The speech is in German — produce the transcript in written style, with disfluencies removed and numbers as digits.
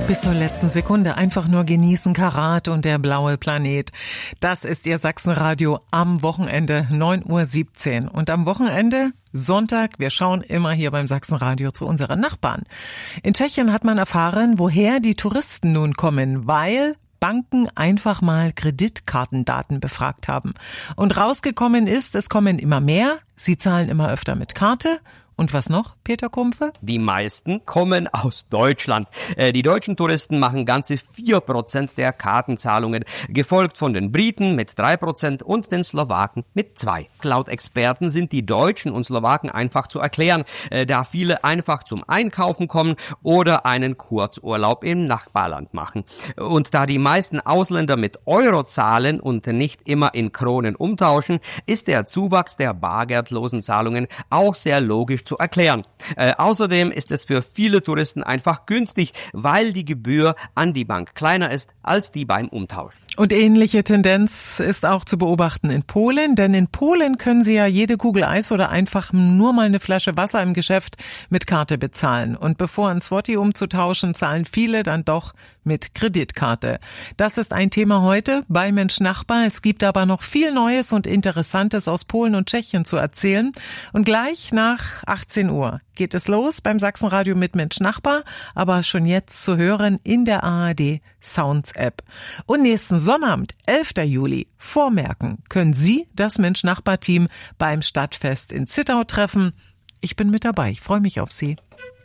Bis zur letzten Sekunde einfach nur genießen, Karat und der blaue Planet. Das ist Ihr Sachsenradio am Wochenende, 9:17 Uhr. Und am Wochenende, Sonntag, wir schauen immer hier beim Sachsenradio zu unseren Nachbarn. In Tschechien hat man erfahren, woher die Touristen nun kommen, weil Banken einfach mal Kreditkartendaten befragt haben. Und rausgekommen ist, es kommen immer mehr, sie zahlen immer öfter mit Karte. Und was noch, Peter Kumpfe? Die meisten kommen aus Deutschland. Die deutschen Touristen machen ganze 4% der Kartenzahlungen, gefolgt von den Briten mit 3% und den Slowaken mit 2%. Laut Experten sind die Deutschen und Slowaken einfach zu erklären, da viele einfach zum Einkaufen kommen oder einen Kurzurlaub im Nachbarland machen. Und da die meisten Ausländer mit Euro zahlen und nicht immer in Kronen umtauschen, ist der Zuwachs der bargeldlosen Zahlungen auch sehr logisch zu erklären. Außerdem ist es für viele Touristen einfach günstig, weil die Gebühr an die Bank kleiner ist als die beim Umtausch. Und ähnliche Tendenz ist auch zu beobachten in Polen, denn in Polen können Sie ja jede Kugel Eis oder einfach nur mal eine Flasche Wasser im Geschäft mit Karte bezahlen. Und bevor ein Zloty umzutauschen, zahlen viele dann doch mit Kreditkarte. Das ist ein Thema heute bei Mensch Nachbar. Es gibt aber noch viel Neues und Interessantes aus Polen und Tschechien zu erzählen. Und gleich nach 18 Uhr geht es los beim Sachsenradio mit Mensch Nachbar, aber schon jetzt zu hören in der ARD Sounds App. Und nächsten Sonnabend, 11. Juli, vormerken, können Sie das Mensch Nachbar Team beim Stadtfest in Zittau treffen. Ich bin mit dabei, ich freue mich auf Sie.